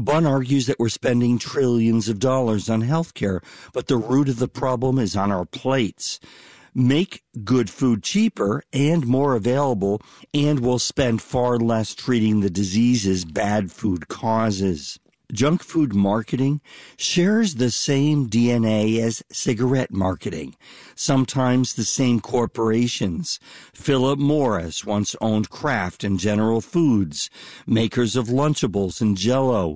Bunn argues that we're spending trillions of dollars on healthcare, but the root of the problem is on our plates. Make good food cheaper and more available, and we'll spend far less treating the diseases bad food causes. Junk food marketing shares the same DNA as cigarette marketing, sometimes the same corporations. Philip Morris once owned Kraft and General Foods, makers of Lunchables and Jell-O.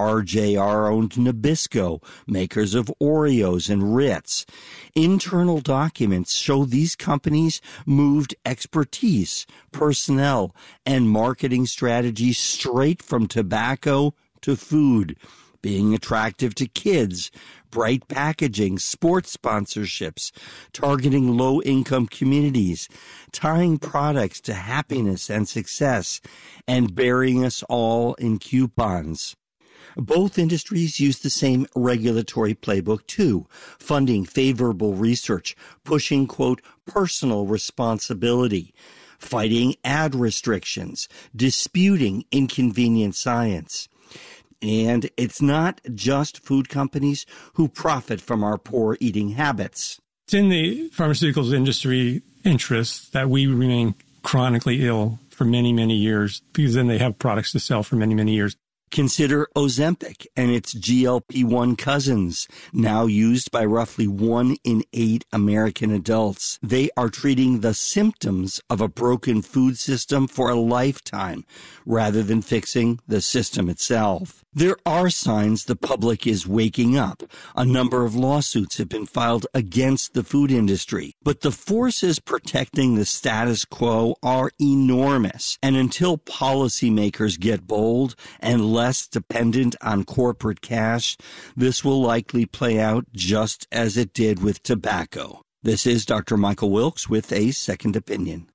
RJR owned Nabisco, makers of Oreos and Ritz. Internal documents show these companies moved expertise, personnel, and marketing strategies straight from tobacco to food, being attractive to kids, bright packaging, sports sponsorships, targeting low-income communities, tying products to happiness and success, and burying us all in coupons. Both industries use the same regulatory playbook, too, funding favorable research, pushing, quote, personal responsibility, fighting ad restrictions, disputing inconvenient science. And it's not just food companies who profit from our poor eating habits. It's in the pharmaceuticals industry interest that we remain chronically ill for many, many years, because then they have products to sell for many, many years. Consider Ozempic and its GLP-1 cousins, now used by roughly 1 in 8 American adults. They are treating the symptoms of a broken food system for a lifetime, rather than fixing the system itself. There are signs the public is waking up. A number of lawsuits have been filed against the food industry, but the forces protecting the status quo are enormous. And until policymakers get bold and less dependent on corporate cash, this will likely play out just as it did with tobacco. This is Dr. Michael Wilkes with a second opinion.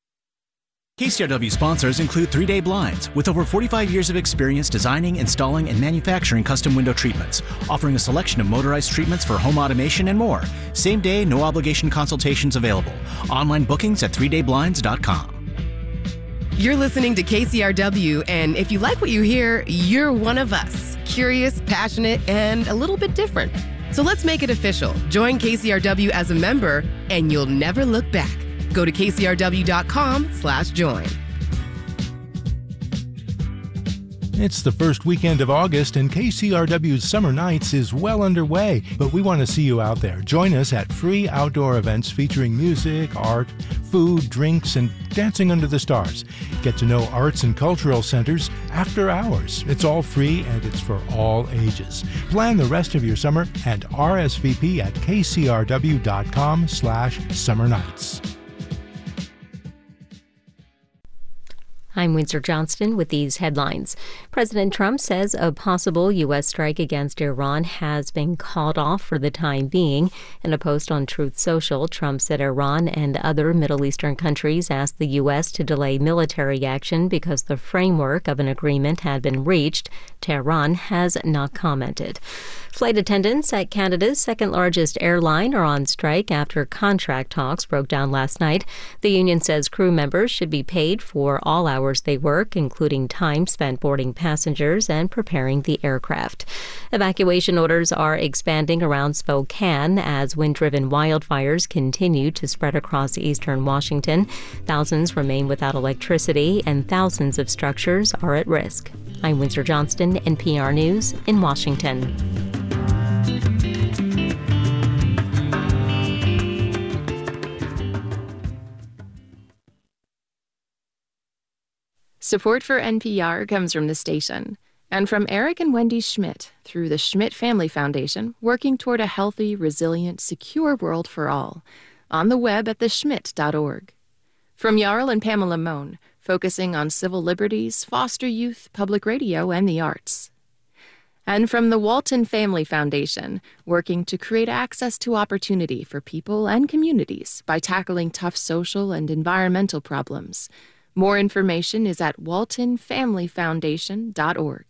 KCRW sponsors include 3 Day Blinds, with over 45 years of experience designing, installing, and manufacturing custom window treatments, offering a selection of motorized treatments for home automation and more. Same day, no obligation consultations available. Online bookings at 3dayblinds.com. You're listening to KCRW, and if you like what you hear, you're one of us. Curious, passionate, and a little bit different. So let's make it official. Join KCRW as a member, and you'll never look back. Go to kcrw.com/join. It's the first weekend of August, and KCRW's Summer Nights is well underway, but we want to see you out there. Join us at free outdoor events featuring music, art, food, drinks, and dancing under the stars. Get to know arts and cultural centers after hours. It's all free, and it's for all ages. Plan the rest of your summer and RSVP at kcrw.com/summer nights. I'm Windsor Johnston with these headlines. President Trump says a possible U.S. strike against Iran has been called off for the time being. In a post on Truth Social, Trump said Iran and other Middle Eastern countries asked the U.S. to delay military action because the framework of an agreement had been reached. Tehran has not commented. Flight attendants at Canada's second-largest airline are on strike after contract talks broke down last night. The union says crew members should be paid for all hours they work, including time spent boarding passengers and preparing the aircraft. Evacuation orders are expanding around Spokane as wind-driven wildfires continue to spread across eastern Washington. Thousands remain without electricity, and thousands of structures are at risk. I'm Windsor Johnston, NPR News in Washington. Support for NPR comes from the station and from Eric and Wendy Schmidt through the Schmidt Family Foundation, working toward a healthy, resilient, secure world for all. On the web at theschmidt.org. From Jarl and Pamela Mohn, focusing on civil liberties, foster youth, public radio, and the arts. And from the Walton Family Foundation, working to create access to opportunity for people and communities by tackling tough social and environmental problems. More information is at waltonfamilyfoundation.org.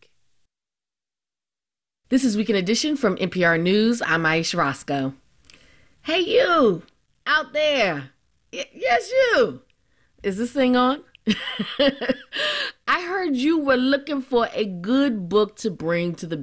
This is Weekend Edition from NPR News. I'm Aisha Roscoe. Hey, you out there. Yes, you. Is this thing on? I heard you were looking for a good book to bring to the